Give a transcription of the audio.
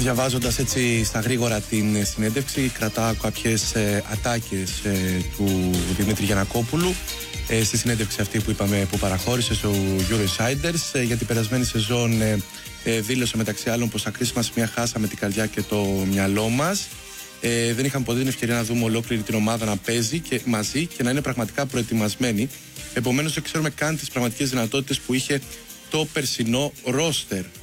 Διαβάζοντας έτσι στα γρήγορα την συνέντευξη, κρατάω κάποιες ατάκες του Δημήτρη Γιαννακόπουλου στη συνέντευξη αυτή που είπαμε που παραχώρησε στο Eurosiders. Για την περασμένη σεζόν δήλωσε μεταξύ άλλων πως στα κρίσιμα σημεία χάσαμε την καρδιά και το μυαλό μας. Δεν είχαμε ποτέ την ευκαιρία να δούμε ολόκληρη την ομάδα να παίζει και μαζί και να είναι πραγματικά προετοιμασμένη. Επομένως δεν ξέρουμε καν τις πραγματικές δυνατότητες που είχε το περσινό ρόστερ.